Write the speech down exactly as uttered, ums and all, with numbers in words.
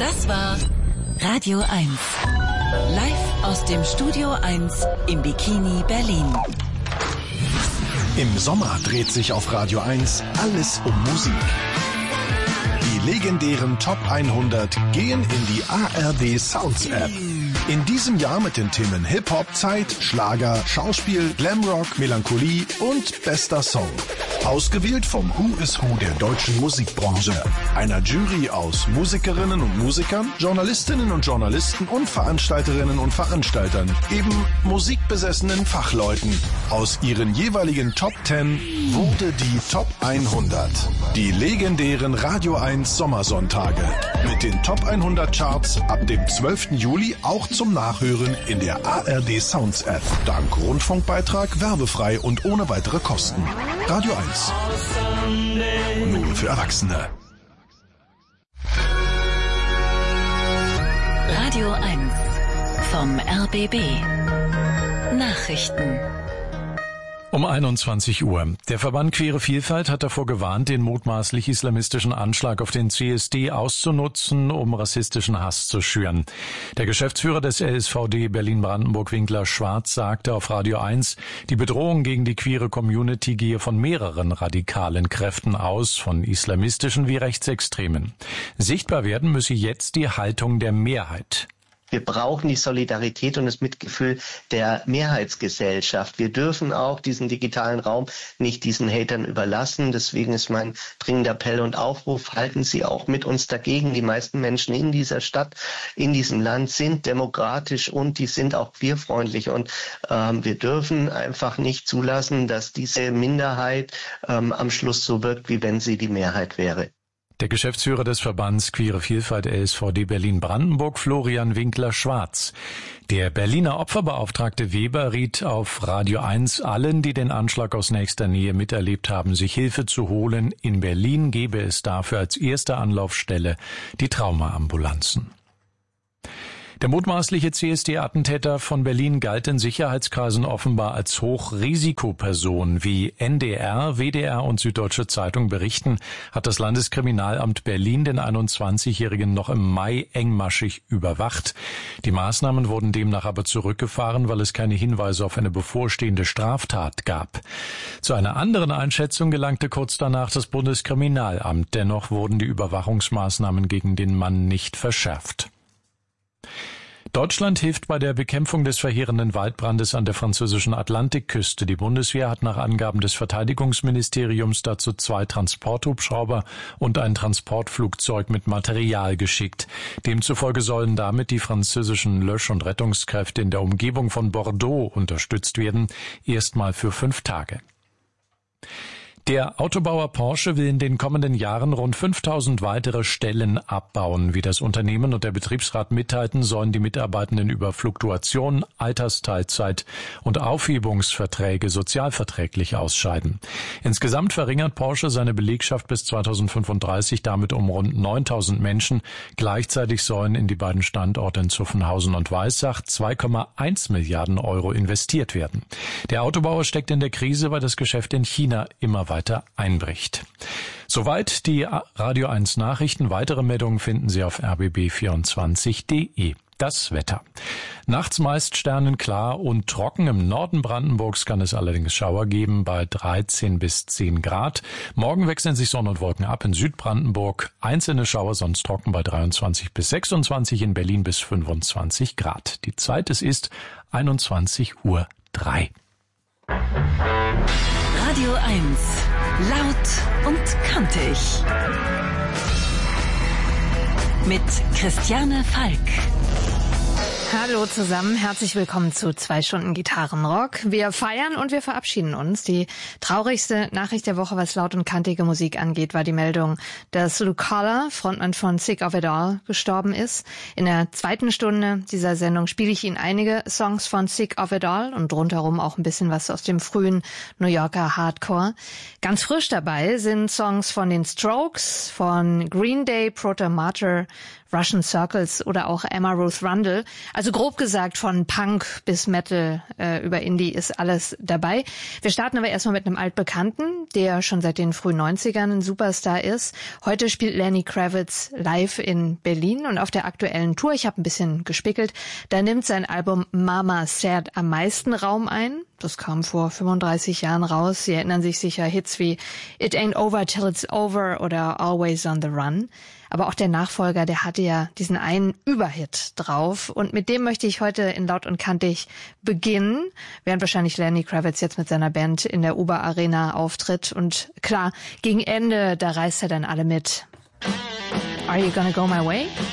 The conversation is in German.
Das war Radio eins. Live aus dem Studio eins im Bikini Berlin. Im Sommer dreht sich auf Radio eins alles um Musik. Die legendären Top hundert gehen in die A R D Sounds App. In diesem Jahr mit den Themen Hip-Hop, Zeit, Schlager, Schauspiel, Glamrock, Melancholie und bester Song. Ausgewählt vom Who is Who der deutschen Musikbranche. Einer Jury aus Musikerinnen und Musikern, Journalistinnen und Journalisten und Veranstalterinnen und Veranstaltern. Eben musikbesessenen Fachleuten. Aus ihren jeweiligen Top zehn wurde die Top hundert. Die legendären Radio eins Sommersonntage. Mit den Top hundert Charts ab dem zwölften Juli auch zum Nachhören in der A R D Sounds App. Dank Rundfunkbeitrag, werbefrei und ohne weitere Kosten. Radio eins. Nur für Erwachsene. Radio eins vom R B B. Nachrichten. Um einundzwanzig Uhr. Der Verband Queere Vielfalt hat davor gewarnt, den mutmaßlich islamistischen Anschlag auf den C S D auszunutzen, um rassistischen Hass zu schüren. Der Geschäftsführer des L S V D Berlin-Brandenburg, Winkler Schwarz, sagte auf Radio eins, die Bedrohung gegen die queere Community gehe von mehreren radikalen Kräften aus, von islamistischen wie rechtsextremen. Sichtbar werden müsse jetzt die Haltung der Mehrheit. Wir brauchen die Solidarität und das Mitgefühl der Mehrheitsgesellschaft. Wir dürfen auch diesen digitalen Raum nicht diesen Hatern überlassen. Deswegen ist mein dringender Appell und Aufruf, halten Sie auch mit uns dagegen. Die meisten Menschen in dieser Stadt, in diesem Land sind demokratisch und die sind auch queerfreundlich. Und ähm, wir dürfen einfach nicht zulassen, dass diese Minderheit ähm, am Schluss so wirkt, wie wenn sie die Mehrheit wäre. Der Geschäftsführer des Verbands Queere Vielfalt L S V D Berlin-Brandenburg, Florian Winkler-Schwarz. Der Berliner Opferbeauftragte Weber riet auf Radio eins allen, die den Anschlag aus nächster Nähe miterlebt haben, sich Hilfe zu holen. In Berlin gebe es dafür als erste Anlaufstelle die Traumaambulanzen. Der mutmaßliche C S D-Attentäter von Berlin galt in Sicherheitskreisen offenbar als Hochrisikoperson. Wie N D R, W D R und Süddeutsche Zeitung berichten, hat das Landeskriminalamt Berlin den einundzwanzigjährigen noch im Mai engmaschig überwacht. Die Maßnahmen wurden demnach aber zurückgefahren, weil es keine Hinweise auf eine bevorstehende Straftat gab. Zu einer anderen Einschätzung gelangte kurz danach das Bundeskriminalamt. Dennoch wurden die Überwachungsmaßnahmen gegen den Mann nicht verschärft. Deutschland hilft bei der Bekämpfung des verheerenden Waldbrandes an der französischen Atlantikküste. Die Bundeswehr hat nach Angaben des Verteidigungsministeriums dazu zwei Transporthubschrauber und ein Transportflugzeug mit Material geschickt. Demzufolge sollen damit die französischen Lösch- und Rettungskräfte in der Umgebung von Bordeaux unterstützt werden, erstmal für fünf Tage. Der Autobauer Porsche will in den kommenden Jahren rund fünftausend weitere Stellen abbauen. Wie das Unternehmen und der Betriebsrat mitteilten, sollen die Mitarbeitenden über Fluktuation, Altersteilzeit und Aufhebungsverträge sozialverträglich ausscheiden. Insgesamt verringert Porsche seine Belegschaft bis zweitausendfünfunddreißig damit um rund neuntausend Menschen. Gleichzeitig sollen in die beiden Standorte in Zuffenhausen und Weissach zwei Komma eins Milliarden Euro investiert werden. Der Autobauer steckt in der Krise, weil das Geschäft in China immer weiter einbricht. Soweit die Radio eins Nachrichten. Weitere Meldungen finden Sie auf r b b vierundzwanzig punkt de. Das Wetter. Nachts meist sternenklar und trocken. Im Norden Brandenburgs kann es allerdings Schauer geben bei dreizehn bis zehn Grad. Morgen wechseln sich Sonne und Wolken ab. In Südbrandenburg einzelne Schauer, sonst trocken bei dreiundzwanzig bis sechsundzwanzig. In Berlin bis fünfundzwanzig Grad. Die Zeit, es ist einundzwanzig Uhr drei. Radio eins. Laut und kantig. Mit Christiane Falk. Hallo zusammen, herzlich willkommen zu zwei Stunden Gitarrenrock. Wir feiern und wir verabschieden uns. Die traurigste Nachricht der Woche, was laut und kantige Musik angeht, war die Meldung, dass Luke Collar, Frontmann von Sick of It All, gestorben ist. In der zweiten Stunde dieser Sendung spiele ich Ihnen einige Songs von Sick of It All und rundherum auch ein bisschen was aus dem frühen New Yorker Hardcore. Ganz frisch dabei sind Songs von den Strokes, von Green Day, Proto Martyr, Russian Circles oder auch Emma Ruth Rundle. Also Also grob gesagt, von Punk bis Metal äh, über Indie ist alles dabei. Wir starten aber erstmal mit einem Altbekannten, der schon seit den frühen neunzigern ein Superstar ist. Heute spielt Lenny Kravitz live in Berlin und auf der aktuellen Tour, ich habe ein bisschen gespickelt, da nimmt sein Album Mama Said am meisten Raum ein. Das kam vor fünfunddreißig Jahren raus. Sie erinnern sich sicher, Hits wie It Ain't Over Till It's Over oder Always on the Run. Aber auch der Nachfolger, der hatte ja diesen einen Überhit drauf. Und mit dem möchte ich heute in Laut und Kantig beginnen, während wahrscheinlich Lenny Kravitz jetzt mit seiner Band in der Uber Arena auftritt. Und klar, gegen Ende, da reißt er dann alle mit. Are you gonna go my way?